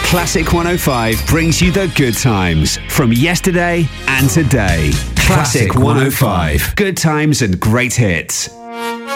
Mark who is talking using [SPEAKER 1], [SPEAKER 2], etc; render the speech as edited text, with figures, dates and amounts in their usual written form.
[SPEAKER 1] Classic 105 brings you the good times from yesterday and today. Classic 105. Good times and great hits.